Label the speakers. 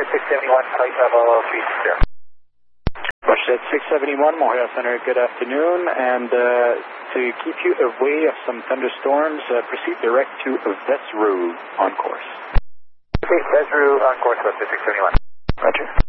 Speaker 1: 671, flight level 30.
Speaker 2: Watershed 671, Montreal Center, good afternoon. And to keep you away of some thunderstorms, proceed direct to Vesru on course.
Speaker 1: Okay, Vesru on course, West 671.
Speaker 2: Roger.